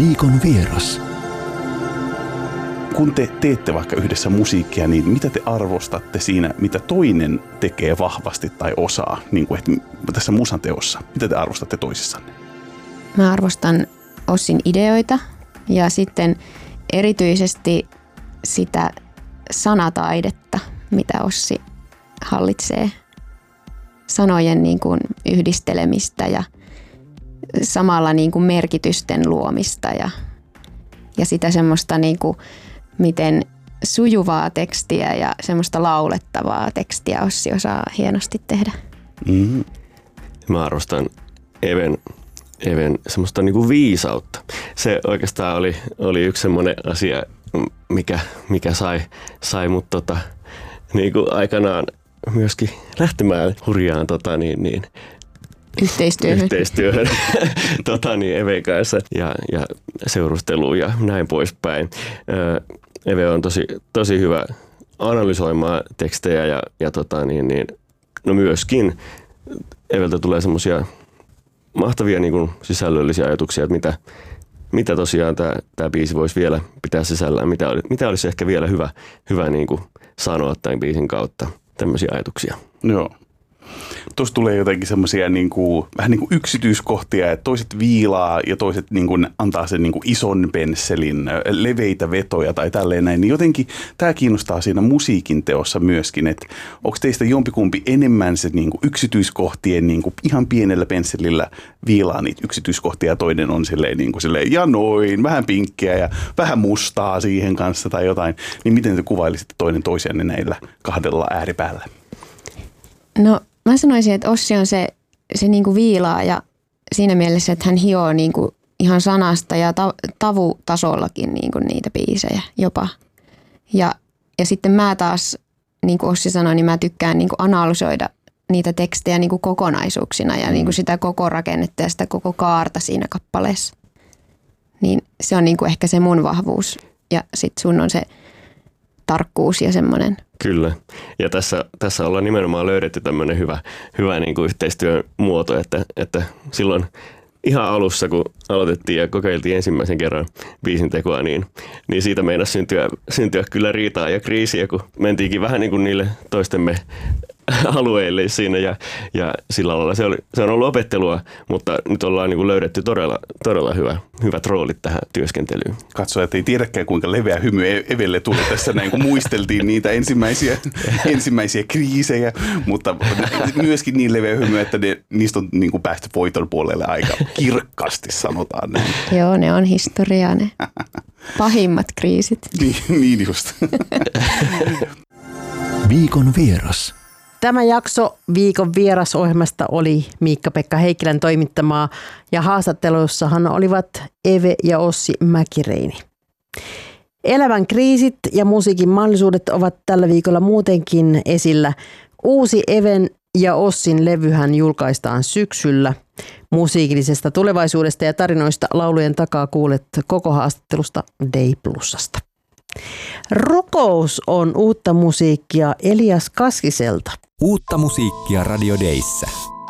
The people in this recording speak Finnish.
Viikon vieras. Kun te teette vaikka yhdessä musiikkia, niin mitä te arvostatte siinä, mitä toinen tekee vahvasti tai osaa, niin kuin tässä musan teossa? Mitä te arvostatte toisissanne? Mä arvostan Ossin ideoita ja sitten erityisesti sitä sanataidetta, mitä Ossi hallitsee. Sanojen niin kuin yhdistelemistä ja samalla niin kuin merkitysten luomista ja sitä semmoista niin kuin, miten sujuvaa tekstiä ja semmoista laulettavaa tekstiä Ossi osaa hienosti tehdä. Mm-hmm. Mä arvostan Even semmoista niinku viisautta. Se oikeastaan oli yksi semmoinen asia, mikä sai mut niinku aikanaan myöskin lähtemään hurjaan yhteistyöhön Even kanssa ja seurusteluun ja näin poispäin. Eve on tosi hyvä analysoimaan tekstejä ja no myöskin Eveltä tulee semmoisia mahtavia niin kuin sisällöllisiä ajatuksia, että mitä tosiaan tämä biisi voisi vielä pitää sisällään, mitä olisi ehkä vielä hyvä niin kuin sanoa tämän biisin kautta, tämmöisiä ajatuksia. Joo. Tuossa tulee jotenkin semmoisia vähän niin kuin yksityiskohtia, että toiset viilaa ja toiset niin kuin antaa sen niin kuin ison pensselin, leveitä vetoja tai tälleen näin. Niin jotenkin tämä kiinnostaa siinä musiikin teossa myöskin, että onko teistä jompikumpi enemmän se niin kuin yksityiskohtien niin kuin ihan pienellä pensselillä viilaa niitä yksityiskohtia ja toinen on silleen ja noin, vähän pinkkiä ja vähän mustaa siihen kanssa tai jotain. Niin miten te kuvailisitte toinen toisianne näillä kahdella ääripäällä? No mä sanoisin, että Ossi on se niinku viilaa ja siinä mielessä, että hän hioo niinku ihan sanasta ja tavutasollakin niinku niitä biisejä jopa. Ja sitten mä taas, niin kuin Ossi sanoi, niin mä tykkään niinku analysoida niitä tekstejä niinku kokonaisuuksina ja niinku sitä koko rakennetta ja sitä koko kaarta siinä kappaleessa. Niin se on niinku ehkä se mun vahvuus ja sit sun on se tarkkuus ja semmoinen. Kyllä. Ja tässä ollaan nimenomaan löydetty tämmöinen hyvä niin kuin yhteistyön muoto, että silloin ihan alussa, kun aloitettiin ja kokeiltiin ensimmäisen kerran biisin tekoa, niin siitä meinasi syntyä kyllä riitaa ja kriisiä, kun mentiinkin vähän niin kuin niille toistemme alueille siinä ja sillä lailla se on ollut opettelua, mutta nyt ollaan niin kuin löydetty todella hyvät roolit tähän työskentelyyn. Katso, että ei tiedäkään kuinka leveä hymy Evelle tuli tässä näin, kun muisteltiin niitä ensimmäisiä kriisejä, mutta myöskin niin leveä hymy, että niistä on niin kuin päästy voiton puolelle aika kirkkaasti, sanotaan näin. Joo, ne on historiaa ne pahimmat kriisit. Niin just. Viikon vieras. Tämä jakso Viikon vierasohjelmasta oli Miikka-Pekka Heikkilän toimittamaa ja haastattelussahan olivat Eve ja Ossi Mäkireini. Elämän kriisit ja musiikin mahdollisuudet ovat tällä viikolla muutenkin esillä. Uusi Even ja Ossin levyhän julkaistaan syksyllä. Musiikillisesta tulevaisuudesta ja tarinoista laulujen takaa kuulet koko haastattelusta Day Plusasta. Rukous on uutta musiikkia Elias Kaskiselta. Uutta musiikkia Radio Dayssä.